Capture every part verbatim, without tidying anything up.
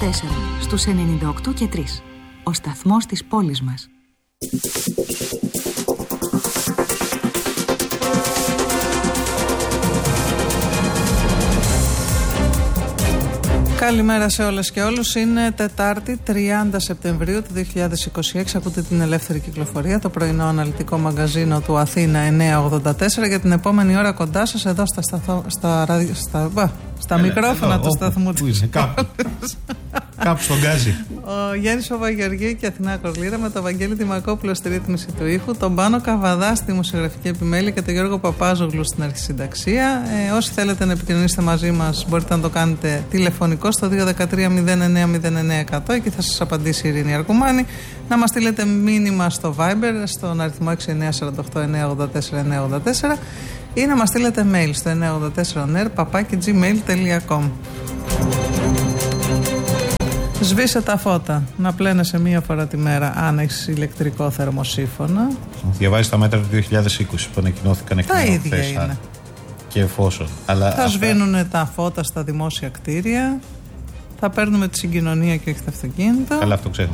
τέσσερα στους ενενήντα οκτώ και τρία. Ο σταθμός της πόλης μας. Καλημέρα σε όλες και όλους. Είναι Τετάρτη τριάντα Σεπτεμβρίου του δύο χιλιάδες είκοσι έξι. Ακούτε την Ελεύθερη Κυκλοφορία, το πρωινό αναλυτικό μαγκαζίνο του Αθήνα εννιακόσια ογδόντα τέσσερα. Για την επόμενη ώρα κοντά σας εδώ στα, σταθο, στα, ραδι, στα, μπα, στα Έλε, μικρόφωνα εδώ, του σταθμού της. Κάπου. Κάπου στον γκάζι. Ο Γιάννης Παπαγεωργίου και Αθηνά Κορλήρα, με τον Βαγγέλη Δημακόπουλο στη ρύθμιση του ήχου, τον Πάνο Καβαδά στη μουσιογραφική επιμέλεια και τον Γιώργο Παπάζογλου στην αρχισυνταξία. Ε, όσοι θέλετε να επικοινωνήσετε μαζί μας, μπορείτε να το κάνετε τηλεφωνικό στο δύο ένα τρία μηδέν εννέα μηδέν εννέα εκατό. Εκεί θα σας απαντήσει η Ειρήνη Αρκουμάνη. Να μας στείλετε μήνυμα στο Viber στον αριθμό έξι εννέα τέσσερα οκτώ εννέα ογδόντα τέσσερα εννέα ογδόντα τέσσερα ή να μας στείλετε mail στο εννέα ογδόντα τέσσερα νερ παπάκι τζι μέιλ τελεία κομ. Σβήσε τα φώτα. Να πλένεσαι μία φορά τη μέρα αν έχεις ηλεκτρικό θερμοσύφωνα. Διαβάζει τα μέτρα του δύο χιλιάδες είκοσι που ανακοινώθηκαν εκ τα ίδια χθες, είναι. Και εφόσον. Αλλά θα αυτά... σβήνουν τα φώτα στα δημόσια κτίρια. Θα παίρνουμε τη συγκοινωνία και όχι τα αυτοκίνητα. Καλά, αυτό ξέρουμε.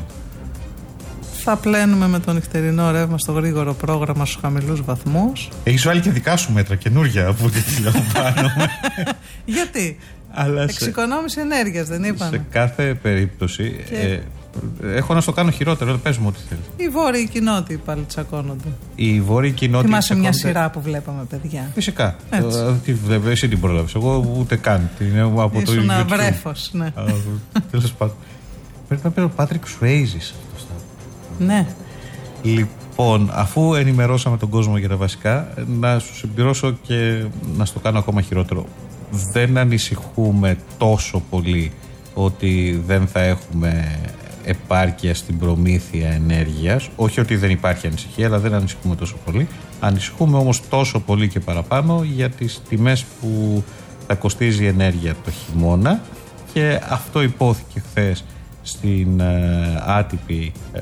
Θα πλένουμε με το νυχτερινό ρεύμα στο γρήγορο πρόγραμμα στους χαμηλούς βαθμούς. Έχεις βάλει και δικά σου μέτρα καινούργια από ό,τι τηλεοπάνομαι. Γιατί? Αλλά εξοικονόμηση σε... ενέργειας δεν είπαμε. Σε κάθε περίπτωση και... ε, έχω να στο κάνω χειρότερο. Πες μου ό,τι θέλεις. Οι βόρειοι κοινότητοι πάλι τσακώνονται. Οι βόρειοι κοινότητοι. Θυμάσαι μια σειρά που βλέπαμε, παιδιά? Φυσικά. Τι βλέπεις, εσύ την πρόλαβες. Εγώ ούτε καν. Είναι από το ήσουν βρέφος, ναι. Τέλος πάντων. Πρέπει να παίρνω ο Πάτρικ Σουέιζη. Ναι. Λοιπόν, αφού ενημερώσαμε τον κόσμο για τα βασικά, να σου συμπληρώσω και να στο κάνω ακόμα χειρότερο. Δεν ανησυχούμε τόσο πολύ ότι δεν θα έχουμε επάρκεια στην προμήθεια ενέργειας. Όχι ότι δεν υπάρχει ανησυχία, αλλά δεν ανησυχούμε τόσο πολύ. Ανησυχούμε όμως τόσο πολύ και παραπάνω για τις τιμές που θα κοστίζει η ενέργεια το χειμώνα, και αυτό υπόθηκε χθες στην ε, άτυπη ε,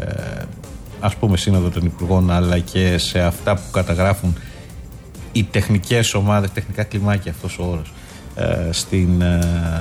ας πούμε σύνοδο των Υπουργών, αλλά και σε αυτά που καταγράφουν οι τεχνικές ομάδες, τεχνικά κλιμάκια αυτός ο όρος, ε, στην, ε,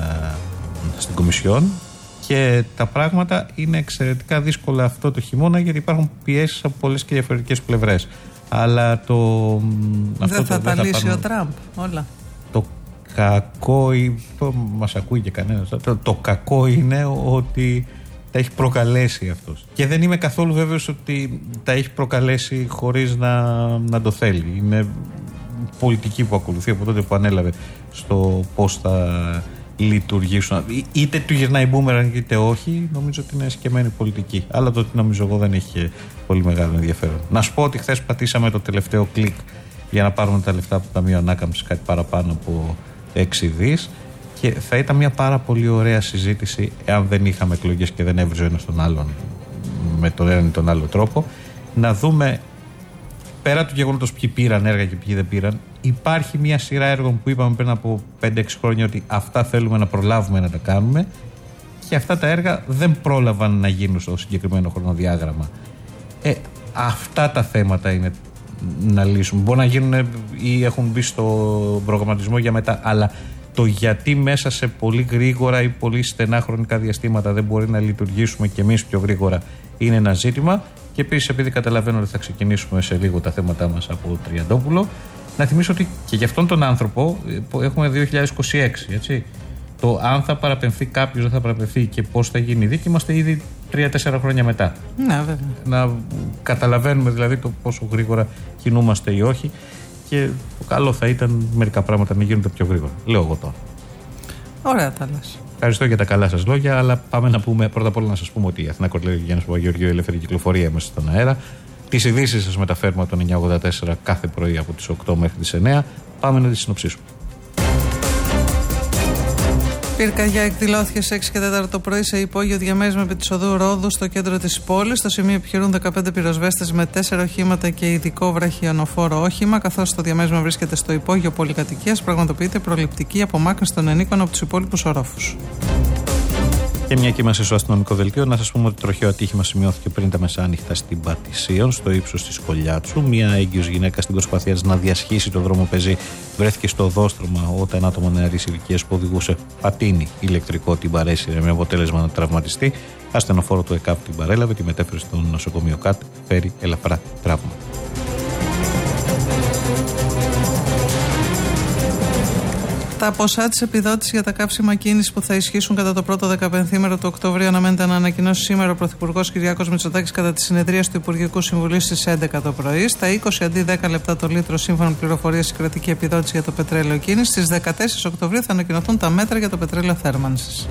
στην Κομισιόν, και τα πράγματα είναι εξαιρετικά δύσκολα αυτό το χειμώνα, γιατί υπάρχουν πιέσεις από πολλές και διαφορετικές πλευρές. Αλλά το... Δεν αυτό θα το, τα δεν λύσει θα ο Τραμπ όλα. Το κακό, το μας ακούει και κανένας, το, το κακό είναι ότι τα έχει προκαλέσει αυτός. Και δεν είμαι καθόλου βέβαιος ότι τα έχει προκαλέσει χωρίς να, να το θέλει. Είναι πολιτική που ακολουθεί από τότε που ανέλαβε στο πώς θα λειτουργήσουν. Είτε του γυρνάει μπούμερανγκ είτε όχι, νομίζω ότι είναι σκεμμένη πολιτική. Αλλά το ότι νομίζω εγώ δεν έχει πολύ μεγάλο ενδιαφέρον. Να σου πω ότι χθες πατήσαμε το τελευταίο κλικ για να πάρουμε τα λεφτά από το Ταμείο Ανάκαμψης, κάτι παραπάνω από έξι δις. Και θα ήταν μια πάρα πολύ ωραία συζήτηση εάν δεν είχαμε εκλογές και δεν έβριζε ο ένας τον άλλον με τον έναν ή τον άλλο τρόπο, να δούμε πέρα του γεγονότος ποιοι πήραν έργα και ποιοι δεν πήραν. Υπάρχει μια σειρά έργων που είπαμε πριν από πέντε έξι χρόνια ότι αυτά θέλουμε να προλάβουμε να τα κάνουμε, και αυτά τα έργα δεν πρόλαβαν να γίνουν στο συγκεκριμένο χρονοδιάγραμμα. Ε, αυτά τα θέματα είναι να λύσουμε. Μπορεί να γίνουν ή έχουν μπει στο προγραμματισμό για μετά, αλλά το γιατί μέσα σε πολύ γρήγορα ή πολύ στενά χρονικά διαστήματα δεν μπορεί να λειτουργήσουμε κι εμείς πιο γρήγορα είναι ένα ζήτημα. Και επίσης, επειδή καταλαβαίνω ότι θα ξεκινήσουμε σε λίγο τα θέματά μας από Τριαντόπουλο, να θυμίσω ότι και για αυτόν τον άνθρωπο έχουμε δύο χιλιάδες είκοσι έξι, έτσι. Το αν θα παραπεμφθεί κάποιος, δεν θα παραπεμφθεί και πώς θα γίνει η δίκη, είμαστε ήδη τρία τέσσερα χρόνια μετά. Ναι, βέβαια. Να καταλαβαίνουμε δηλαδή το πόσο γρήγορα κινούμαστε ή όχι. Και το καλό θα ήταν μερικά πράγματα να γίνονται πιο γρήγορα. Λέω εγώ τώρα. Ωραία τα λες. Ευχαριστώ για τα καλά σας λόγια, αλλά πάμε να πούμε πρώτα απ' όλα να σας πούμε ότι η Αθηνά Κορλήρα και Γιάννης Παπαγεωργίου, ελεύθερη κυκλοφορία είμαστε στον αέρα. Τις ειδήσεις σας μεταφέρουμε από τον εννιακόσια ογδόντα τέσσερα κάθε πρωί από τις οκτώ μέχρι τις εννέα. Πάμε να τις συνοψίσουμε. Πυρκαγιά εκδηλώθηκε σε έξι και τέσσερα το πρωί σε υπόγειο διαμέρισμα επί της οδού Ρόδου στο κέντρο της πόλης. Στο σημείο επιχειρούν δεκαπέντε πυροσβέστες με τέσσερα οχήματα και ειδικό βραχιονοφόρο όχημα. Καθώς το διαμέρισμα βρίσκεται στο υπόγειο πολυκατοικίας, πραγματοποιείται προληπτική απομάκρυνση των ενίκων από τους υπόλοιπους ορόφους. Και μια και είμαστε στο αστυνομικό δελτίο, να σας πούμε ότι τροχαίο ατύχημα σημειώθηκε πριν τα μεσάνυχτα στην Πατησίων, στο ύψος της Κολιάτσου. Μια έγκυος γυναίκα στην προσπάθεια να διασχίσει το δρόμο πεζή βρέθηκε στο οδόστρωμα όταν ένα άτομο νεαρής ηλικίας που οδηγούσε πατίνι ηλεκτρικό την παρέσυρε με αποτέλεσμα να τραυματιστεί. Ασθενοφόρο του ΕΚΑΒ την παρέλαβε, τη μετέφερε στο νοσοκομείο ΚΑΤ, φέρει ελαφρά τραύμα. Τα ποσά της επιδότησης για τα καύσιμα κίνησης που θα ισχύσουν κατά το πρώτο δεκαπενθήμερο του Οκτωβρίου αναμένεται να ανακοινώσει σήμερα ο Πρωθυπουργός Κυριάκος Μητσοτάκης κατά τη συνεδρία του Υπουργικού Συμβουλίου στις έντεκα το πρωί. Στα είκοσι αντί δέκα λεπτά το λίτρο, σύμφωνα με πληροφορίες, η κρατική επιδότηση για το πετρέλαιο κίνησης. Στις δεκατέσσερις Οκτωβρίου θα ανακοινωθούν τα μέτρα για το πετρέλαιο θέρμανσης.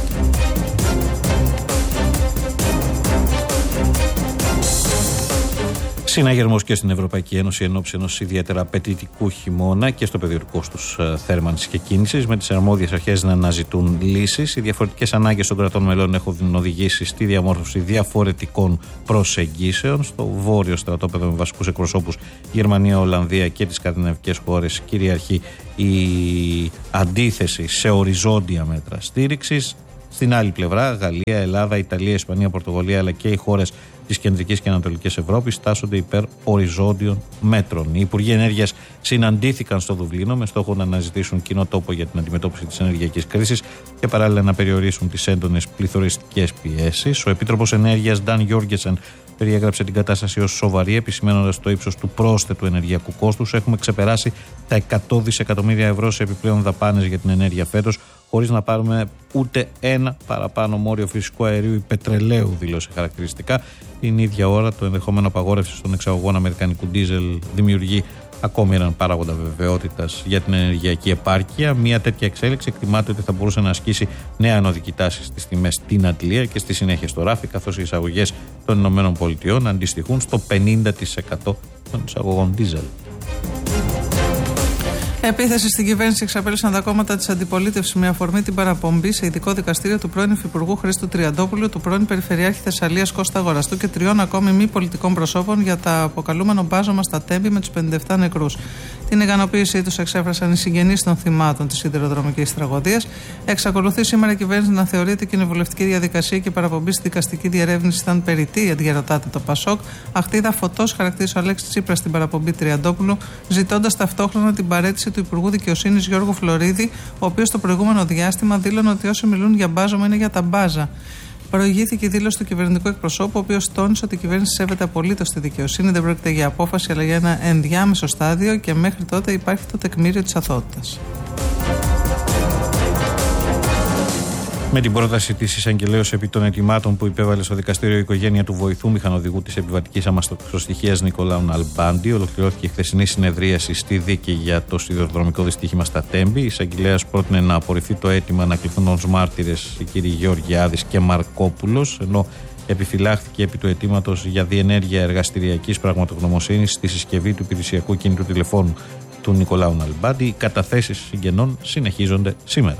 Συναγερμός και στην Ευρωπαϊκή Ένωση εν ώψη ενός ιδιαίτερα απαιτητικού χειμώνα και στο πεδίο του κόστους θέρμανσης και κίνησης, με τις αρμόδιες αρχές να αναζητούν λύσεις. Οι διαφορετικές ανάγκες των κρατών μελών έχουν οδηγήσει στη διαμόρφωση διαφορετικών προσεγγίσεων. Στο βόρειο στρατόπεδο, με βασικούς εκπροσώπους Γερμανία, Ολλανδία και τις σκανδιναβικές χώρες, κυριαρχεί η αντίθεση σε οριζόντια μέτρα στήριξης. Στην άλλη πλευρά, Γαλλία, Ελλάδα, Ιταλία, Ισπανία, Πορτογαλία αλλά και οι χώρες της Κεντρικής και Ανατολικής Ευρώπης στάσσονται υπέρ οριζόντιων μέτρων. Οι Υπουργοί Ενέργειας συναντήθηκαν στο Δουβλίνο με στόχο να αναζητήσουν κοινό τόπο για την αντιμετώπιση της ενεργειακής κρίσης και παράλληλα να περιορίσουν τις έντονες πληθωριστικές πιέσεις. Ο Επίτροπος Ενέργειας Νταν Γιόργενσεν περιέγραψε την κατάσταση ως σοβαρή, επισημένοντας το ύψος του πρόσθετου ενεργειακού κόστους. Έχουμε ξεπεράσει τα εκατό δισεκατομμύρια ευρώ σε επιπλέον δαπάνες για την ενέργεια φέτος, χωρίς να πάρουμε ούτε ένα παραπάνω μόριο φυσικού αερίου ή πετρελαίου, δήλωσε χαρακτηριστικά. Την ίδια ώρα, το ενδεχόμενο απαγόρευση των εξαγωγών αμερικανικού ντίζελ δημιουργεί ακόμη έναν παράγοντα βεβαιότητας για την ενεργειακή επάρκεια. Μια τέτοια εξέλιξη εκτιμάται ότι θα μπορούσε να ασκήσει νέα ανωδική τάση στις τιμές στην Αντλία και στη συνέχεια στο ράφι, καθώς οι εισαγωγές των ΗΠΑ αντιστοιχούν στο πενήντα τοις εκατό των εισαγωγών ντίζελ. Επίθεση στην κυβέρνηση εξαπέλυσαν τα κόμματα της αντιπολίτευσης με αφορμή την παραπομπή σε ειδικό δικαστήριο του πρώην Υφυπουργού Χρήστου Τριαντόπουλου, του πρώην Περιφερειάρχη Θεσσαλίας Κώστα Αγοραστού και τριών ακόμη μη πολιτικών προσώπων για τα αποκαλούμενο μπάζωμα στα Τέμπη με τους πενήντα επτά νεκρούς. Την ικανοποίησή τους εξέφρασαν οι συγγενείς των θυμάτων της σιδηροδρομικής τραγωδίας. Εξακολουθεί σήμερα η κυβέρνηση να θεωρεί ότι η κοινοβουλευτική διαδικασία και η παραπομπή στη δικαστική διερεύνηση ήταν περιττή, αντιαρωτάται το Πασόκ. Αχτίδα φωτός χαρακτήρισε ο Αλέξης Τσίπρας στην παραπομπή Τριαντόπουλου, ζητώντας ταυτόχρονα την παρέτηση του Υπουργού Δικαιοσύνης Γιώργου Φλωρίδη, ο οποίος το προηγούμενο διάστημα δήλωνε ότι όσοι μιλούν για μπάζωμα είναι για τα μπάζα. Προηγήθηκε η δήλωση του κυβερνητικού εκπροσώπου, ο οποίος τόνισε ότι η κυβέρνηση σέβεται απολύτως τη δικαιοσύνη, δεν πρόκειται για απόφαση αλλά για ένα ενδιάμεσο στάδιο και μέχρι τότε υπάρχει το τεκμήριο της αθωότητας. Με την πρόταση της εισαγγελέως επί των αιτημάτων που υπέβαλε στο δικαστήριο η οικογένεια του βοηθού μηχανοδηγού της επιβατικής αμαξοστοιχείας Νικολάου Ναλμπάντη, ολοκληρώθηκε η χθεσινή συνεδρίαση στη δίκη για το σιδηροδρομικό δυστύχημα στα Τέμπη. Η εισαγγελέας πρότεινε να απορριφθεί το αίτημα να κληθούν ως μάρτυρες οι κύριοι Γεώργη Άδης και Μαρκόπουλος, ενώ επιφυλάχθηκε επί του αιτήματος για διενέργεια εργαστηριακής πραγματογνωμοσύνης στη συσκευή του υπηρεσιακού κινητού τηλεφώνου του Νικολάου Ναλμπάντη. Οι καταθέσεις συγγενών συνεχίζονται σήμερα.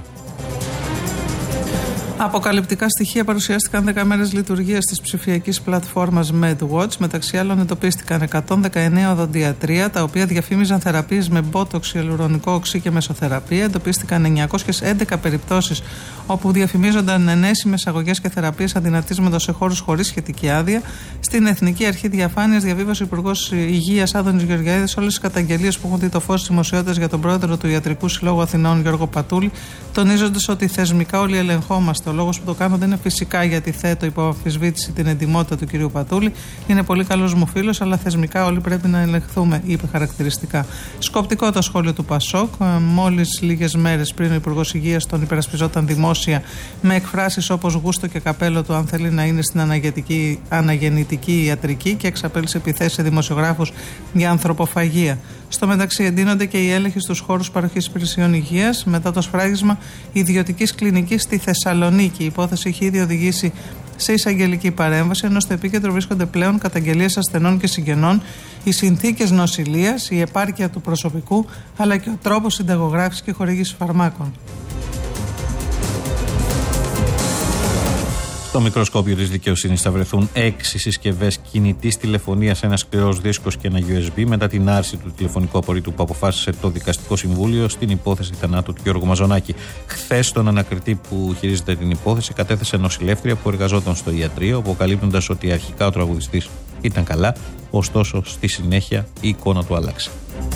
Αποκαλυπτικά στοιχεία παρουσιάστηκαν δέκα μέρες λειτουργίας της ψηφιακής πλατφόρμας MedWatch. Μεταξύ άλλων, εντοπίστηκαν εκατόν δεκαεννέα οδοντιατρία, τα οποία διαφήμιζαν θεραπείες με μπότοξ, ιαλουρονικό οξύ και μεσοθεραπεία. Εντοπίστηκαν εννιακόσιες έντεκα περιπτώσεις όπου διαφημίζονταν ενέσιμες αγωγές και θεραπείες αδυνατίσματος σε χώρους χωρίς σχετική άδεια. Στην Εθνική Αρχή Διαφάνειας διαβίβασε ο Υπουργός Υγείας Άδωνης Γεωργιάδης όλες τις καταγγελίες που έχουν δει το φως της δημοσιότητας για τον πρόεδρο του Ιατρικού Συλλόγου Αθηνών Γιώργο Πατούλη, τονίζοντας ότι θεσμικά όλοι ελεγχόμαστε. Ο λόγος που το κάνω δεν είναι φυσικά γιατί θέτω υπό αμφισβήτηση την εντιμότητα του κυρίου Πατούλη. Είναι πολύ καλός μου φίλος, αλλά θεσμικά όλοι πρέπει να ελεγχθούμε, είπε χαρακτηριστικά. Σκοπτικό το σχόλιο του Πασόκ. Μόλις λίγες μέρες πριν ο Υπουργός Υγείας τον υπερασπιζόταν δημόσια με εκφράσεις όπως γούστο και καπέλο του αν θέλει να είναι στην αναγεννητική ιατρική και εξαπέλυσε επιθέσεις σε δημοσιογράφους για ανθρωποφαγία. Στο μεταξύ, εντείνονται και οι έλεγχοι στους χώρους παροχής υπηρεσιών υγείας μετά το σφράγισμα ιδιωτικής κλινικής στη Θεσσαλονίκη. Η υπόθεση έχει ήδη οδηγήσει σε εισαγγελική παρέμβαση, ενώ στο επίκεντρο βρίσκονται πλέον καταγγελίες ασθενών και συγγενών, οι συνθήκες νοσηλείας, η επάρκεια του προσωπικού, αλλά και ο τρόπος συνταγογράφησης και χορήγησης φαρμάκων. Στο μικροσκόπιο της δικαιοσύνης θα βρεθούν έξι συσκευές κινητής τηλεφωνίας, ένας σκληρός δίσκος και ένα γιου ες μπι μετά την άρση του τηλεφωνικού απορρίτου που αποφάσισε το Δικαστικό Συμβούλιο στην υπόθεση θανάτου του Γιώργου Μαζονάκη. Χθες, τον ανακριτή που χειρίζεται την υπόθεση κατέθεσε νοσηλεύτρια που εργαζόταν στο ιατρείο, αποκαλύπτοντας ότι αρχικά ο τραγουδιστής ήταν καλά, ωστόσο στη συνέχεια η εικόνα του άλλαξε.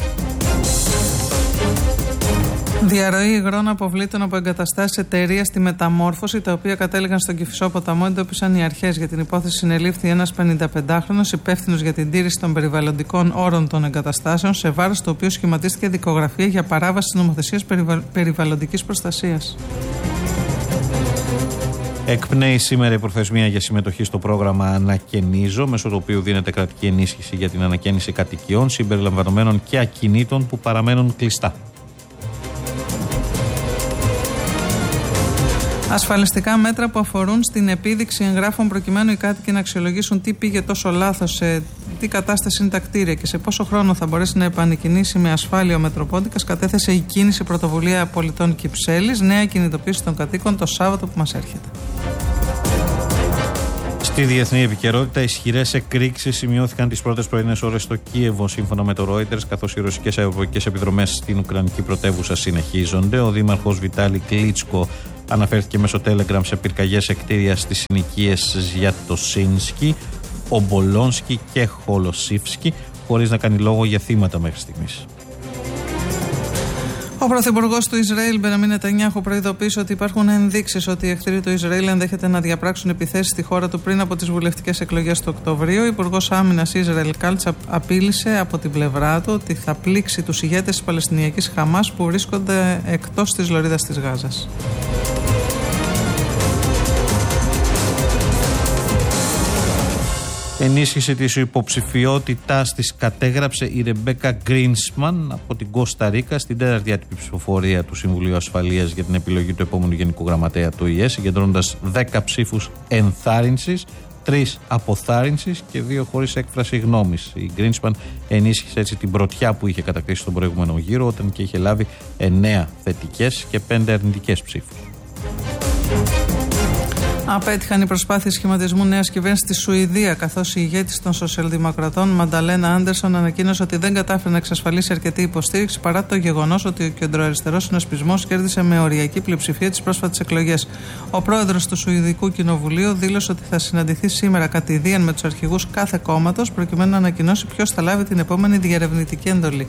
Διαρροή υγρών αποβλήτων από εγκαταστάσεις εταιρείας στη Μεταμόρφωση, τα οποία κατέληγαν στον Κηφισό ποταμό, εντόπισαν οι αρχές. Για την υπόθεση συνελήφθη ένας πενηνταπεντάχρονος υπεύθυνος για την τήρηση των περιβαλλοντικών όρων των εγκαταστάσεων, σε βάρος του οποίου σχηματίστηκε δικογραφία για παράβαση της νομοθεσίας περιβα... περιβαλλοντικής προστασίας. Εκπνέει σήμερα η προθεσμία για συμμετοχή στο πρόγραμμα Ανακαινίζω, μέσω του οποίου δίνεται κρατική ενίσχυση για την ανακαίνιση κατοικιών συμπεριλαμβανομένων και ακινήτων που παραμένουν κλειστά. Ασφαλιστικά μέτρα που αφορούν στην επίδειξη εγγράφων προκειμένου οι κάτοικοι να αξιολογήσουν τι πήγε τόσο λάθος, σε τι κατάσταση είναι τα κτίρια και σε πόσο χρόνο θα μπορέσει να επανεκκινήσει με ασφάλεια ο Μετροπόντικας, κατέθεσε η κίνηση Πρωτοβουλία Πολιτών Κυψέλης, νέα κινητοποίηση των κατοίκων το Σάββατο που μας έρχεται. Στη διεθνή επικαιρότητα, ισχυρές εκρήξεις σημειώθηκαν τις πρώτες πρωινές ώρες στο Κίεβο, σύμφωνα με το Reuters, καθώς οι ρωσικές αεροπορικές επιδρομές στην ουκρανική πρωτεύουσα συνεχίζονται. Ο δήμαρχος Βιτάλη Κλίτσκο αναφέρθηκε μέσω Telegram σε πυρκαγιές σε κτίρια στις συνοικίες Ζιατοσίνσκι, Ομπολόνσκι και Χολοσίφσκι, χωρίς να κάνει λόγο για θύματα μέχρι στιγμής. Ο Πρωθυπουργός του Ισραήλ, Μπενιαμίν Νετανιάχου, προειδοποίησε ότι υπάρχουν ενδείξεις ότι οι εχθροί του Ισραήλ ενδέχεται να διαπράξουν επιθέσεις στη χώρα του πριν από τις βουλευτικές εκλογές του Οκτωβρίου. Ο Υπουργός Άμυνας Ισραήλ Κάλτς απείλησε από την πλευρά του ότι θα πλήξει τους ηγέτες της Παλαιστινιακής Χαμάς που βρίσκονται εκτός της λωρίδας της Γάζας. Ενίσχυση της υποψηφιότητάς της κατέγραψε η Ρεμπέκα Γκρίνσμαν από την Κώστα Ρίκα στην τέταρτη άτυπη ψηφοφορία του Συμβουλίου Ασφαλείας για την επιλογή του επόμενου Γενικού Γραμματέα του ι ε, συγκεντρώνοντας δέκα ψήφους ενθάρρυνσης, τρεις αποθάρρυνσης και δύο χωρίς έκφραση γνώμης. Η Γκρίνσμαν ενίσχυσε έτσι την πρωτιά που είχε κατακτήσει στον προηγούμενο γύρο, όταν και είχε λάβει εννέα θετικές και πέντε αρνητικές ψήφους. Απέτυχαν οι προσπάθειες σχηματισμού νέας κυβέρνησης στη Σουηδία, καθώς η ηγέτης των Σοσιαλδημοκρατών, Μανταλένα Άντερσον, ανακοίνωσε ότι δεν κατάφερε να εξασφαλίσει αρκετή υποστήριξη παρά το γεγονός ότι ο κεντροαριστερός συνασπισμός κέρδισε με οριακή πλειοψηφία τις πρόσφατες εκλογές. Ο πρόεδρος του Σουηδικού Κοινοβουλίου δήλωσε ότι θα συναντηθεί σήμερα κατηδίαν με τους αρχηγούς κάθε κόμματος προκειμένου να ανακοινώσει ποιος θα λάβει την επόμενη διερευνητική εντολή.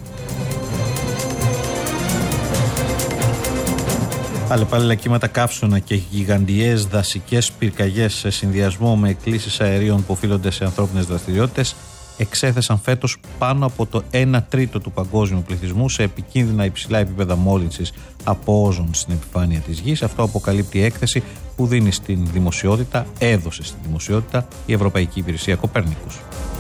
Αλλεπάλληλα κύματα καύσωνα και γιγαντιές δασικές πυρκαγιές σε συνδυασμό με εκκλήσεις αερίων που οφείλονται σε ανθρώπινες δραστηριότητες εξέθεσαν φέτος πάνω από το ένα τρίτο του παγκόσμιου πληθυσμού σε επικίνδυνα υψηλά επίπεδα μόλυνσης από όζον στην επιφάνεια της γης. Αυτό αποκαλύπτει η έκθεση που δίνει στην δημοσιότητα, έδωσε στην δημοσιότητα η Ευρωπαϊκή Υπηρεσία Κοπέρνικους.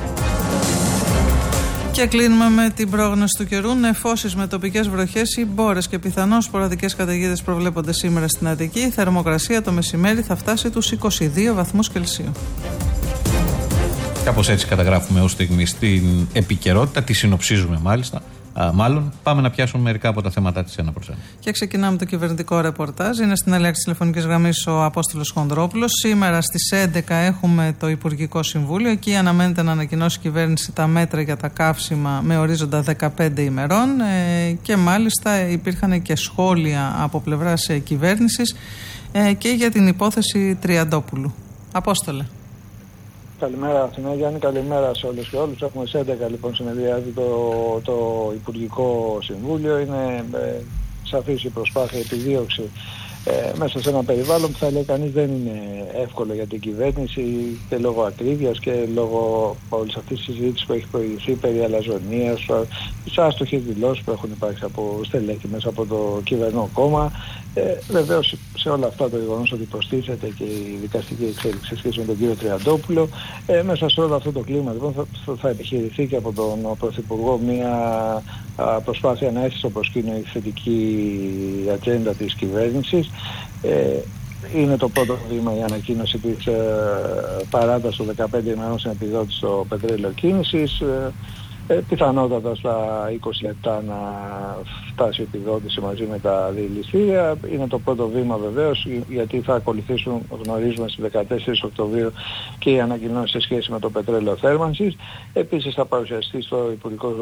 Και κλείνουμε με την πρόγνωση του καιρού. Νεφώσεις με τοπικές βροχές ή μπόρες και πιθανώς σποραδικές καταιγίδες προβλέπονται σήμερα στην Αττική. Η θερμοκρασία το μεσημέρι θα φτάσει τους είκοσι δύο βαθμούς Κελσίου. Κάπως έτσι καταγράφουμε ως στιγμή στην επικαιρότητα, τη συνοψίζουμε μάλιστα. Α, μάλλον πάμε να πιάσουμε μερικά από τα θέματα της ένα προς ένα. Και ξεκινάμε το κυβερνητικό ρεπορτάζ. Είναι στην αλληλέξη της τηλεφωνικής γραμμής ο Απόστολος Χονδρόπουλος. Σήμερα στις έντεκα έχουμε το Υπουργικό Συμβούλιο. Εκεί αναμένεται να ανακοινώσει η κυβέρνηση τα μέτρα για τα καύσιμα με ορίζοντα δεκαπέντε ημερών. Ε, και μάλιστα υπήρχαν και σχόλια από πλευράς κυβέρνησης ε, και για την υπόθεση Τριαντόπουλου. Απόστολε. Καλημέρα Αθηνά Γιάννη, καλημέρα σε όλους και όλους. Έχουμε σε έντεκα λοιπόν συνεδριάζει το, το Υπουργικό Συμβούλιο. Είναι ε, σαφής η προσπάθεια, επιδίωξη ε, μέσα σε ένα περιβάλλον που θα λέει κανείς δεν είναι εύκολο για την κυβέρνηση και λόγω ακρίβειας και λόγω όλης αυτής της συζήτησης που έχει προηγηθεί περί αλαζονίας, τις άστοχες δηλώσεις που έχουν υπάρξει από στελέχη μέσα από το κυβερνό κόμμα. Ε, βεβαίως σε όλα αυτά το γεγονός ότι προστίθεται και η δικαστική εξέλιξη σε σχέση με τον κύριο Τριαντόπουλο, ε, μέσα σε όλο αυτό το κλίμα λοιπόν θα, θα επιχειρηθεί και από τον Πρωθυπουργό μια α, προσπάθεια να έρθει στο προσκήνιο η θετική ατζέντα της κυβέρνησης. Ε, είναι το πρώτο βήμα η ανακοίνωση της ε, παράτασης των δεκαπέντε ημερών στην επιδότηση στο πετρέλαιο κίνησης. Ε, Ε, πιθανότατα στα είκοσι λεπτά να φτάσει η επιδότηση μαζί με τα διελιστήρια. Είναι το πρώτο βήμα βεβαίως, γιατί θα ακολουθήσουν, γνωρίζουμε, στις δεκατέσσερις Οκτωβρίου και οι ανακοινώσεις σε σχέση με το πετρέλαιο θέρμανσης. Επίσης θα παρουσιαστεί στο Υπουργικό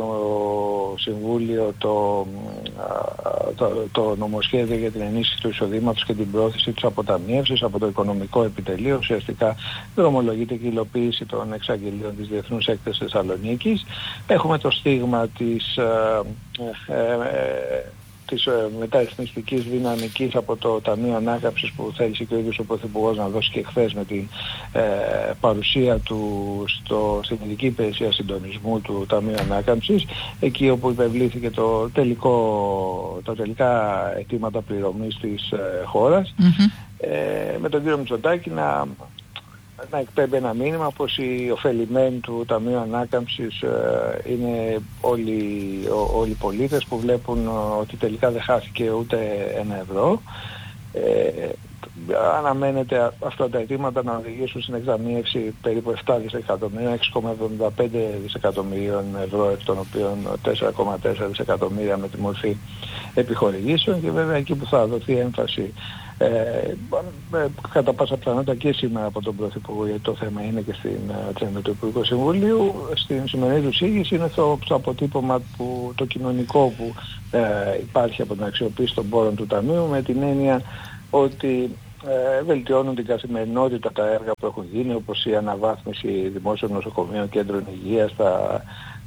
Συμβούλιο το, το, το νομοσχέδιο για την ενίσχυση του εισοδήματος και την πρόθεση της αποταμίευσης από το Οικονομικό Επιτελείο. Ουσιαστικά δρομολογείται και η υλοποίηση των εξαγγελίων της Διεθνούς Έκθεσης Θεσσαλονίκης. Έχουμε το στίγμα της, ε, ε, ε, της ε, μεταρρυθμιστικής δυναμικής από το Ταμείο Ανάκαμψης που θέλησε και ο ίδιος ο Πρωθυπουργός να δώσει και χθες με την ε, παρουσία του στο, στην Ειδική Υπηρεσία Συντονισμού του Ταμείου Ανάκαμψης, εκεί όπου υπευλήθηκε το τελικό, τα τελικά αιτήματα πληρωμής της ε, χώρας, mm-hmm. ε, με τον κύριο Μητσοτάκη να να εκπέμπει ένα μήνυμα πως οι ωφελημένοι του Ταμείου Ανάκαμψης ε, είναι όλοι, ο, όλοι οι πολίτες που βλέπουν ότι τελικά δεν χάθηκε ούτε ένα ευρώ. Ε, αναμένεται αυτά τα αιτήματα να οδηγήσουν στην εξαμείευση περίπου επτά δισεκατομμύρια, έξι κόμμα εβδομήντα πέντε δισεκατομμυρίων ευρώ, εκ των οποίων τέσσερα κόμμα τέσσερα δισεκατομμύρια με τη μορφή επιχορηγήσεων, και βέβαια εκεί που θα δοθεί έμφαση Ε, ε, κατά πάσα πιθανότητα και σήμερα από τον Πρωθυπουργό, γιατί το θέμα είναι και στην ατζέντα του Υπουργικού Συμβουλίου, στην σημερινή του εισήγηση είναι το, το αποτύπωμα που, το κοινωνικό που ε, υπάρχει από την αξιοποίηση των πόρων του Ταμείου, με την έννοια ότι ε, βελτιώνουν την καθημερινότητα τα έργα που έχουν γίνει, όπως η αναβάθμιση δημόσιων νοσοκομείων, κέντρων υγείας, τα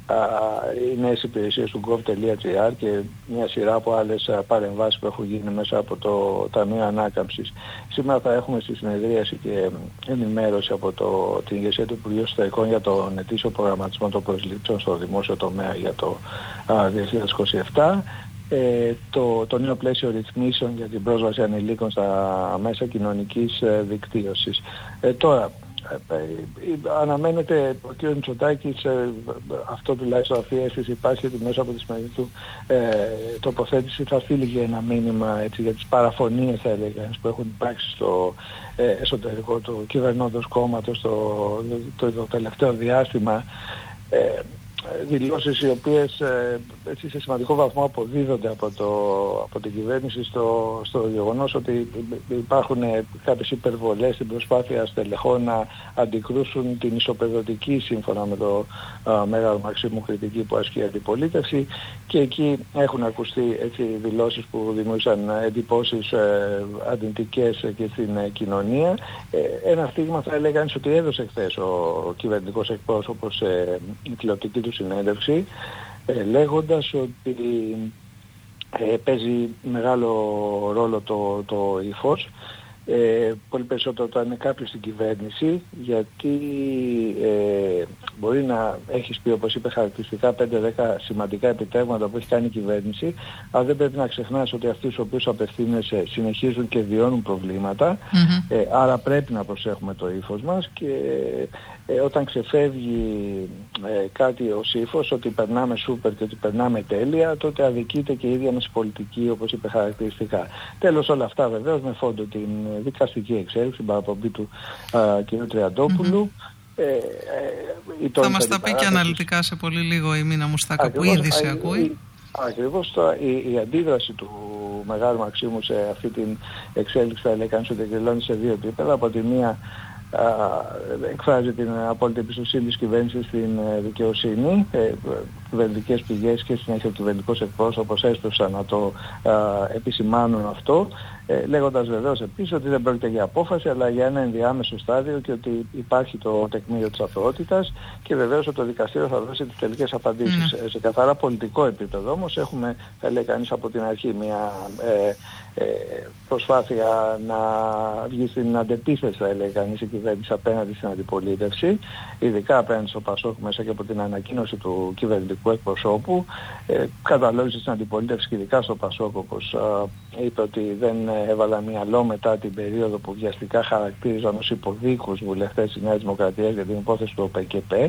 οι νέες υπηρεσίες του gov τελεία gr και μια σειρά από άλλες παρεμβάσεις που έχουν γίνει μέσα από το Ταμείο Ανάκαμψης. Σήμερα θα έχουμε στη συνεδρίαση και ενημέρωση από το, την ηγεσία του Υπουργείου Εσωτερικών για τον ετήσιο προγραμματισμό των προσλήψεων στο δημόσιο τομέα για το δύο χιλιάδες είκοσι επτά. Ε, το, το νέο πλαίσιο ρυθμίσεων για την πρόσβαση ανηλίκων στα μέσα κοινωνικής ε, δικτύωσης. Ε, τώρα, Ε, ε, αναμένεται ο κ. Μητσοτάκης, ε, αυτό τουλάχιστον αυτή η αίσθηση υπάρχει, ότι μέσα από τη σημερινή του ε, τοποθέτηση θα στείλει και ένα μήνυμα, έτσι, για τις παραφωνίες, θα έλεγα, που έχουν υπάρξει στο ε, εσωτερικό του κυβερνώντος κόμματος το, το, το τελευταίο διάστημα. Ε, δηλώσεις οι οποίες ε, έτσι, σε σημαντικό βαθμό αποδίδονται από, το, από την κυβέρνηση στο, στο γεγονός ότι υπάρχουν κάποιες υπερβολές στην προσπάθεια στελεχών να αντικρούσουν την ισοπεδωτική, σύμφωνα με το α, Μέγαρο Μαξίμου, κριτική που ασκεί η αντιπολίτευση, και εκεί έχουν ακουστεί, έτσι, δηλώσεις που δημιούργησαν εντυπώσεις ε, αρνητικές και στην ε, κοινωνία. Ε, ένα στίγμα, θα έλεγα, ότι έδωσε χθες ο, ο κυβερνητικός εκπρόσωπος σε ε, τηλεοπτική του συνέντευξη, ε, λέγοντας ότι ε, παίζει μεγάλο ρόλο το, το ύφος, ε, πολύ περισσότερο όταν είναι κάποιος στην κυβέρνηση, γιατί ε, μπορεί να έχεις πει, όπως είπε, χαρακτηριστικά πέντε δέκα σημαντικά επιτεύγματα που έχει κάνει η κυβέρνηση, αλλά δεν πρέπει να ξεχνάς ότι αυτοί στους οποίους απευθύνεσαι συνεχίζουν και βιώνουν προβλήματα, mm-hmm. ε, άρα πρέπει να προσέχουμε το ύφος μας, και ε, όταν ξεφεύγει ε, κάτι ως ύφος, ότι περνάμε σούπερ και ότι περνάμε τέλεια, τότε αδικείται και η ίδια μας πολιτική, όπως είπε χαρακτηριστικά. Τέλος, όλα αυτά βεβαίως με φόντο την δικαστική εξέλιξη, την παραπομπή του κ. Τριαντόπουλου. Mm-hmm. Ε, ε, θα μας τα πει και αναλυτικά σε πολύ λίγο η Μίνα Μουστάκα, που ήδη σε ακούει. Ακριβώς, τώρα η, η αντίδραση του Μεγάλου Μαξίμου σε αυτή την εξέλιξη, θα λέει κανείς ότι εκδηλώνει σε δύο επίπεδα. Από τη μία, εκφράζει την απόλυτη εμπιστοσύνη της κυβέρνησης στην δικαιοσύνη. Ε, κυβερνητικές πηγές και συνέχεια ο κυβερνητικός εκπρόσωπος έσπευσαν να το α, επισημάνουν αυτό, ε, λέγοντας βεβαίως επίσης ότι δεν πρόκειται για απόφαση, αλλά για ένα ενδιάμεσο στάδιο, και ότι υπάρχει το τεκμήριο της αθωότητας, και βεβαίως ότι το δικαστήριο θα δώσει τις τελικές απαντήσεις. Mm. Σε καθαρά πολιτικό επίπεδο όμως έχουμε, θα λέει κανείς, από την αρχή μια ε, ε, προσπάθεια να βγει στην αντεπίθεση, θα λέει κανείς, η κυβέρνηση απέναντι στην αντιπολίτευση, ειδικά απέναντι στο ΠΑΣΟΚ, μέσα και από την ανακοίνωση του κυβερνητικού εκπροσώπου. Ε, καταλόγησε στην αντιπολίτευση και ειδικά στο ΠΑΣΟΚ, όπως α, είπε, ότι δεν έβαλα μυαλό μετά την περίοδο που βιαστικά χαρακτήριζαν ως υποδίκους βουλευτές της Νέας Δημοκρατίας για την υπόθεση του ΟΠΕΚΕΠΕ.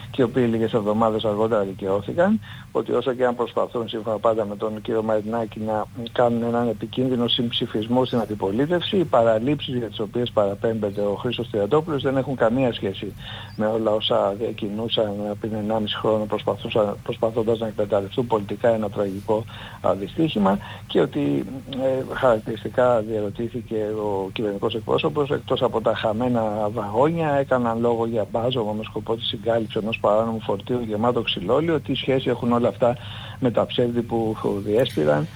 και οι οποίοι λίγες εβδομάδες αργότερα δικαιώθηκαν, ότι όσο και αν προσπαθούν σύμφωνα πάντα με τον κύριο Μαρινάκη να κάνουν έναν επικίνδυνο συμψηφισμό στην αντιπολίτευση, οι παραλήψεις για τις οποίες παραπέμπεται ο Χρήστος Τριαντόπουλος δεν έχουν καμία σχέση με όλα όσα διακινούσαν πριν ενάμιση χρόνο προσπαθώντας να εκμεταλλευτούν πολιτικά ένα τραγικό δυστύχημα, και ότι ε, χαρακτηριστικά διαρωτήθηκε ο κυβερνητικός εκπρόσωπος, εκτός από τα χαμένα βαγόνια έκαναν λόγο για μπάζωμα με σκοπό τη συγκάλυψη ενός παράνομου φορτίου γεμάτο ξυλόλαιο, τι σχέση έχουν όλα αυτά με τα ψεύδη που διέσπηραν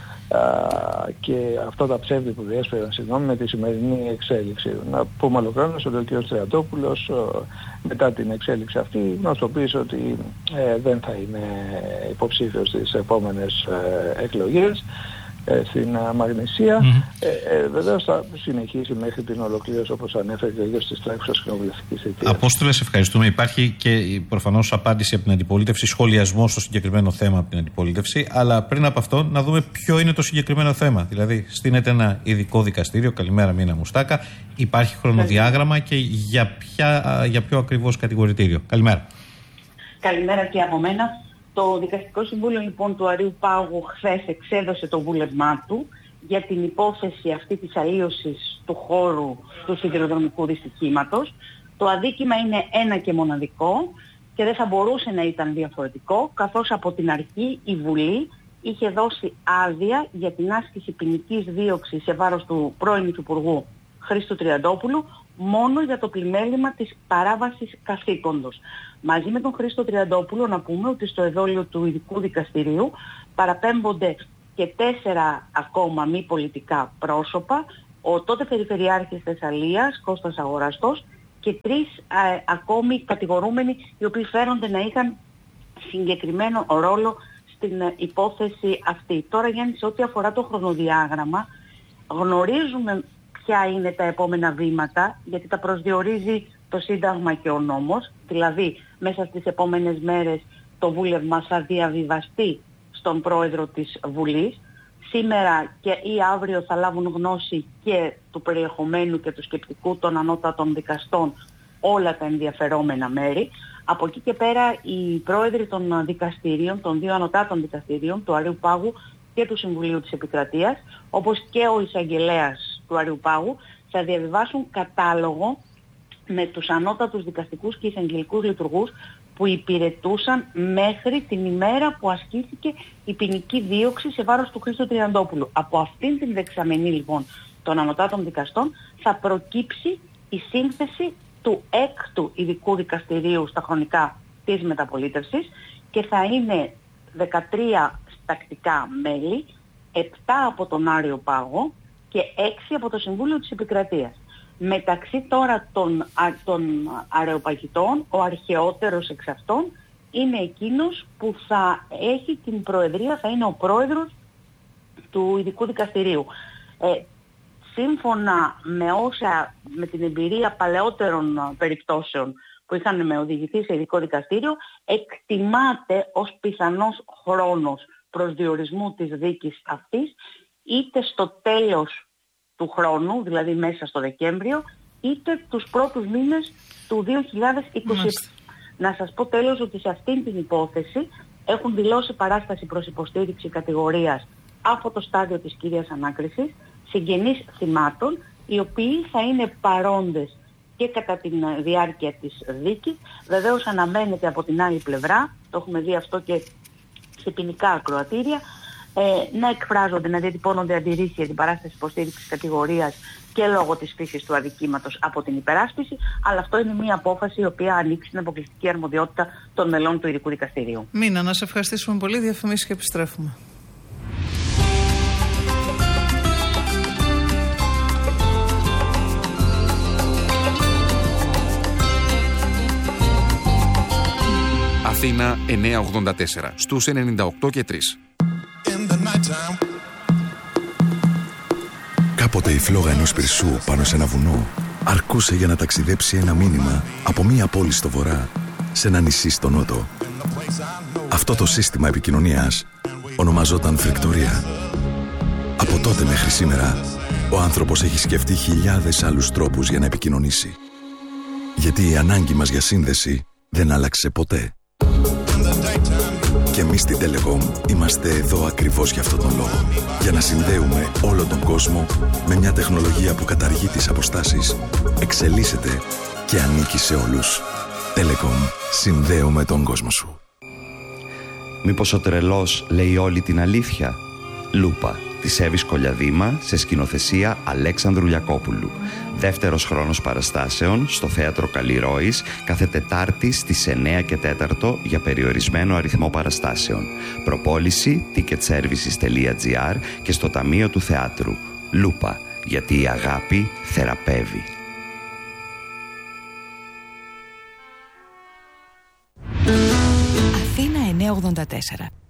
και αυτά τα ψεύδη που διέσπηραν συγγνώμη, με τη σημερινή εξέλιξη. Να πούμε ολοκληρώνοντας ότι ο κ. Τριαντόπουλος μετά την εξέλιξη αυτή γνωστοποίησε ότι ε, δεν θα είναι υποψήφιος στις επόμενες ε, εκλογές στην Μαγνησία. Mm-hmm. Ε, ε, βεβαίως θα συνεχίσει μέχρι την ολοκλήρωση, όπως ανέφερε και ο ίδιος, της τρέχουσας κοινοβουλευτικής θητείας. Απόστολε, σε ευχαριστούμε. Υπάρχει και προφανώς απάντηση από την αντιπολίτευση, σχολιασμό στο συγκεκριμένο θέμα από την αντιπολίτευση. Αλλά πριν από αυτό, να δούμε ποιο είναι το συγκεκριμένο θέμα. Δηλαδή, στείνεται ένα ειδικό δικαστήριο. Καλημέρα, Μίνα Μουστάκα. Υπάρχει χρονοδιάγραμμα και για, ποια, για ποιο ακριβώς κατηγορητήριο. Καλημέρα. Καλημέρα και από μένα. Το Δικαστικό Συμβούλιο λοιπόν του Αρείου Πάγου χθες εξέδωσε το βούλευμά του για την υπόθεση αυτή της αλλίωσης του χώρου του σιδηροδρομικού δυστυχήματος. Το αδίκημα είναι ένα και μοναδικό και δεν θα μπορούσε να ήταν διαφορετικό, καθώς από την αρχή η Βουλή είχε δώσει άδεια για την άσκηση ποινικής δίωξης σε βάρος του πρώην Υπουργού Χρήστου Τριαντόπουλου μόνο για το πλημέλημα της παράβασης καθήκοντος. Μαζί με τον Χρήστο Τριαντόπουλο να πούμε ότι στο εδόλιο του ειδικού δικαστηρίου παραπέμπονται και τέσσερα ακόμα μη πολιτικά πρόσωπα, ο τότε Περιφερειάρχης Θεσσαλίας, Κώστας Αγοραστός, και τρεις ε, ακόμη κατηγορούμενοι οι οποίοι φέρονται να είχαν συγκεκριμένο ρόλο στην ε, υπόθεση αυτή. Τώρα, Γιάννη, σε ό,τι αφορά το χρονοδιάγραμμα, γνωρίζουμε ποια είναι τα επόμενα βήματα, γιατί τα προσδιορίζει το Σύνταγμα και ο νόμος, δηλαδή μέσα στις επόμενες μέρες το βούλευμα θα διαβιβαστεί στον πρόεδρο της Βουλής. Σήμερα και ή αύριο θα λάβουν γνώση και του περιεχομένου και του σκεπτικού των ανώτατων δικαστών όλα τα ενδιαφερόμενα μέρη. Από εκεί και πέρα οι πρόεδροι των δικαστηρίων, των δύο ανωτάτων δικαστηρίων, του Αρείου Πάγου και του Συμβουλίου της Επικρατείας, όπως και ο εισαγγελέας του Αρείου Πάγου, θα διαβιβάσουν κατάλογο με τους ανώτατους δικαστικούς και εισαγγελικούς λειτουργούς που υπηρετούσαν μέχρι την ημέρα που ασκήθηκε η ποινική δίωξη σε βάρος του Χρήστου Τριαντόπουλου. Από αυτήν την δεξαμενή λοιπόν των ανωτάτων δικαστών θα προκύψει η σύνθεση του έκτου ειδικού δικαστηρίου στα χρονικά της μεταπολίτευσης και θα είναι δεκατρία τακτικά μέλη, επτά από τον Άριο Πάγο και έξι από το Συμβούλιο της Επικρατείας. Μεταξύ τώρα των, των αρεοπαγητών, ο αρχαιότερος εξ αυτών είναι εκείνος που θα έχει την προεδρία, θα είναι ο πρόεδρος του ειδικού δικαστηρίου. Ε, σύμφωνα με όσα, με την εμπειρία παλαιότερων περιπτώσεων που είχαν με οδηγηθεί σε ειδικό δικαστήριο, εκτιμάται ως πιθανός χρόνος προσδιορισμού της δίκης αυτής είτε στο τέλος του χρόνου, δηλαδή μέσα στο Δεκέμβριο, είτε τους πρώτους μήνες του δύο χιλιάδες είκοσι. Μάλιστα. Να σας πω τέλος ότι σε αυτήν την υπόθεση έχουν δηλώσει παράσταση προς υποστήριξη κατηγορίας από το στάδιο της κύριας ανάκρισης συγγενείς θυμάτων, οι οποίοι θα είναι παρόντες και κατά τη διάρκεια της δίκης. Βεβαίως αναμένεται από την άλλη πλευρά, το έχουμε δει αυτό και σε ποινικά ακροατήρια, ε, να εκφράζονται, να διατυπώνονται αντιρρήσεις για την παράσταση υποστήριξης κατηγορίας και λόγω της φύσης του αδικήματος από την υπεράσπιση, αλλά αυτό είναι μια απόφαση η οποία ανοίξει την αποκλειστική αρμοδιότητα των μελών του ειδικού δικαστηρίου. Μίνα, να σε ευχαριστήσουμε πολύ. Διαφημίσεις και επιστρέφουμε. Αθήνα εννιακόσια ογδόντα τέσσερα, στους ενενήντα οκτώ και τρία. Κάποτε η φλόγα ενός πυρσού πάνω σε ένα βουνό αρκούσε για να ταξιδέψει ένα μήνυμα από μία πόλη στο βορρά σε ένα νησί στο νότο. Αυτό το σύστημα επικοινωνίας ονομαζόταν φρικτορία. Από τότε μέχρι σήμερα ο άνθρωπος έχει σκεφτεί χιλιάδες άλλους τρόπους για να επικοινωνήσει. Γιατί η ανάγκη μας για σύνδεση δεν άλλαξε ποτέ. Και εμείς στην Telecom είμαστε εδώ ακριβώς για αυτόν τον λόγο. Για να συνδέουμε όλο τον κόσμο με μια τεχνολογία που καταργεί τις αποστάσεις, εξελίσσεται και ανήκει σε όλους. Telecom. Συνδέουμε τον κόσμο σου. Μήπως ο τρελός λέει όλη την αλήθεια? Λούπα, της Εύης Κολιαδήμα, σε σκηνοθεσία Αλέξανδρου Λιακόπουλου. Δεύτερος χρόνος παραστάσεων στο Θέατρο Καλλιρόης, κάθε Τετάρτη στις εννιά και τέσσερα για περιορισμένο αριθμό παραστάσεων. Προπόληση ticketservices.gr και στο Ταμείο του Θεάτρου. Λούπα, γιατί η αγάπη θεραπεύει. Αθήνα εννιακόσια ογδόντα τέσσερα.